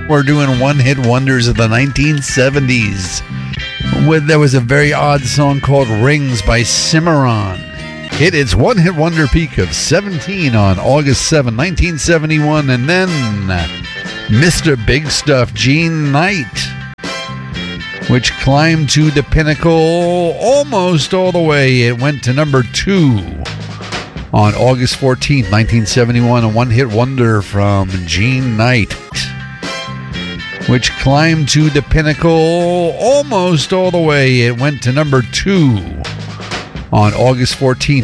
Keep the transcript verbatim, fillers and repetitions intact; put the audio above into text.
We're doing one-hit wonders of the nineteen seventies. With, there was a very odd song called Rings by Cimarron. Hit its one-hit wonder peak of seventeen on August seventh, nineteen seventy-one. And then Mister Big Stuff, Gene Knight, which climbed to the pinnacle almost all the way. It went to number two on August fourteenth, nineteen seventy-one. A one-hit wonder from Gene Knight, which climbed to the pinnacle almost all the way. It went to number two on August fourteenth.